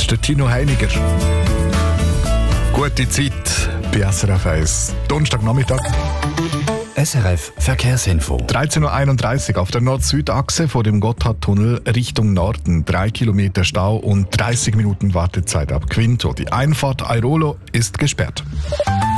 ist der Tino Heiniger. Gute Zeit bei SRF 1. Donnerstagnachmittag. SRF Verkehrsinfo. 13.31 Uhr auf der Nord-Süd-Achse vor dem Gotthardtunnel Richtung Norden. 3 Kilometer Stau und 30 Minuten Wartezeit ab Quinto. Die Einfahrt Airolo ist gesperrt.